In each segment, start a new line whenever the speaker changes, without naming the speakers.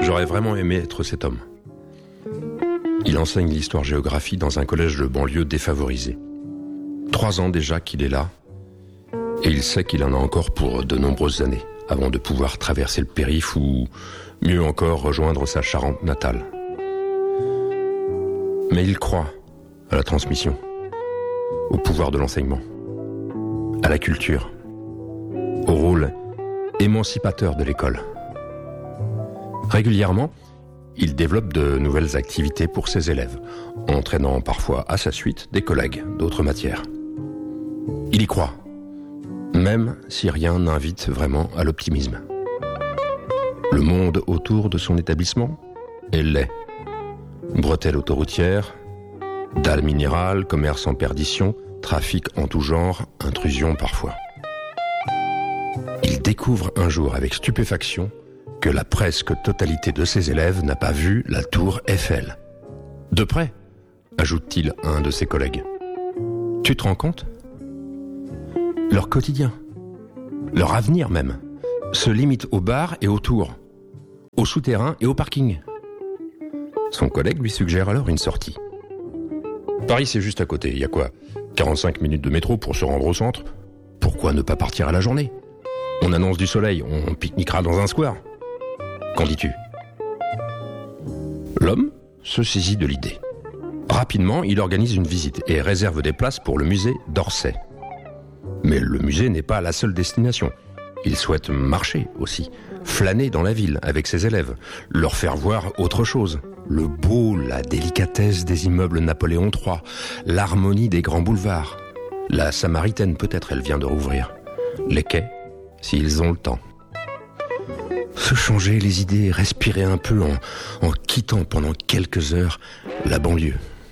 J'aurais vraiment aimé être cet homme. Il enseigne l'histoire-géographie dans un collège de banlieue défavorisé. 3 ans déjà qu'il est là, et il sait qu'il en a encore pour de nombreuses années, avant de pouvoir traverser le périph' ou, mieux encore, rejoindre sa Charente natale. Mais il croit à la transmission, au pouvoir de l'enseignement, à la culture, au rôle émancipateur de l'école. Régulièrement, il développe de nouvelles activités pour ses élèves, entraînant parfois à sa suite des collègues d'autres matières. Il y croit, même si rien n'invite vraiment à l'optimisme. Le monde autour de son établissement est laid. Bretelles autoroutières, dalles minérales, commerce en perdition, trafic en tout genre, intrusion parfois. Il découvre un jour avec stupéfaction que la presque totalité de ses élèves n'a pas vu la tour Eiffel. De près, ajoute-t-il à un de ses collègues. Tu te rends compte ? Leur quotidien, leur avenir même, se limite aux bars et aux tours, aux souterrains et aux parkings. Son collègue lui suggère alors une sortie. Paris, c'est juste à côté, il y a quoi ? 45 minutes de métro pour se rendre au centre ? Pourquoi ne pas partir à la journée ? On annonce du soleil, on pique-niquera dans un square. Qu'en dis-tu ? L'homme se saisit de l'idée. Rapidement, il organise une visite et réserve des places pour le musée d'Orsay. Mais le musée n'est pas la seule destination. Il souhaite marcher aussi, flâner dans la ville avec ses élèves, leur faire voir autre chose. Le beau, la délicatesse des immeubles Napoléon III, l'harmonie des grands boulevards. La Samaritaine, peut-être, elle vient de rouvrir. Les quais, s'ils ont le temps. Se changer les idées, respirer un peu en quittant pendant quelques heures la banlieue.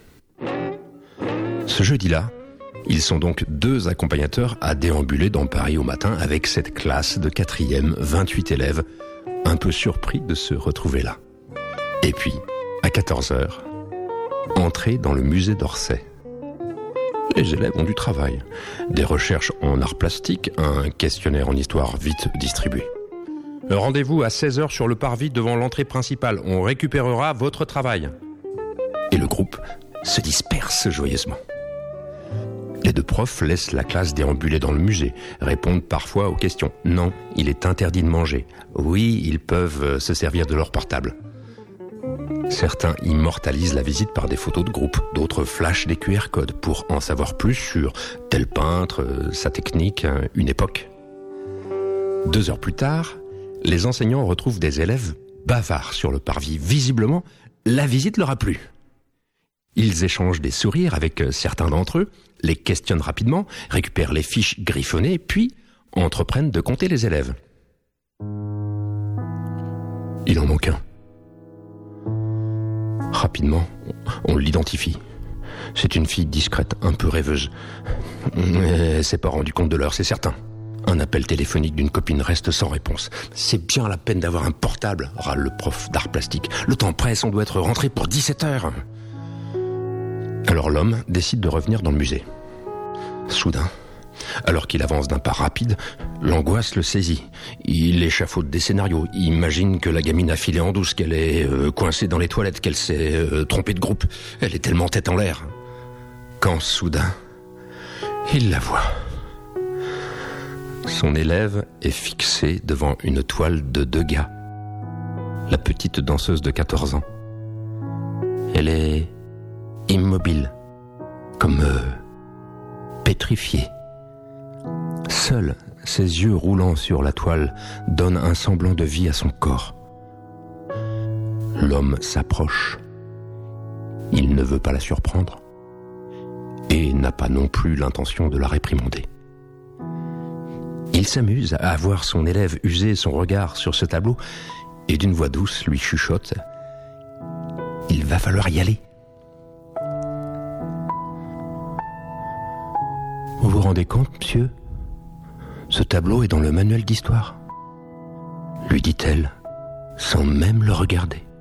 Ce jeudi-là, ils sont donc 2 accompagnateurs à déambuler dans Paris au matin avec cette classe de 4e, 28 élèves, un peu surpris de se retrouver là. Et puis, à 14h, entrer dans le musée d'Orsay. Les élèves ont du travail, des recherches en arts plastiques, un questionnaire en histoire vite distribué. Rendez-vous à 16h sur le parvis devant l'entrée principale. On récupérera votre travail. Et le groupe se disperse joyeusement. Les 2 profs laissent la classe déambuler dans le musée, répondent parfois aux questions. Non, il est interdit de manger. Oui, ils peuvent se servir de leur portable. Certains immortalisent la visite par des photos de groupe, d'autres flashent des QR codes pour en savoir plus sur tel peintre, sa technique, une époque. 2 heures plus tard, les enseignants retrouvent des élèves bavards sur le parvis. Visiblement, la visite leur a plu. Ils échangent des sourires avec certains d'entre eux, les questionnent rapidement, récupèrent les fiches griffonnées, puis entreprennent de compter les élèves. Il en manque un. Rapidement, on l'identifie. C'est une fille discrète, un peu rêveuse. Elle s'est pas rendu compte de l'heure, c'est certain. Un appel téléphonique d'une copine reste sans réponse. C'est bien la peine d'avoir un portable, râle le prof d'art plastique. Le temps presse, on doit être rentré pour 17h. Alors l'homme décide de revenir dans le musée. Soudain, alors qu'il avance d'un pas rapide, l'angoisse le saisit. Il échafaude des scénarios. Il imagine que la gamine a filé en douce, qu'elle est coincée dans les toilettes, qu'elle s'est trompée de groupe. Elle est tellement tête en l'air. Quand soudain, il la voit. Son élève est fixé devant une toile de Degas. La petite danseuse de 14 ans. Elle est immobile, comme pétrifiée. Seuls ses yeux roulants sur la toile donnent un semblant de vie à son corps. L'homme s'approche. Il ne veut pas la surprendre et n'a pas non plus l'intention de la réprimander. Il s'amuse à voir son élève user son regard sur ce tableau et d'une voix douce lui chuchote « Il va falloir y aller ». Vous vous rendez compte, monsieur ? Ce tableau est dans le manuel d'histoire, lui dit-elle, sans même le regarder.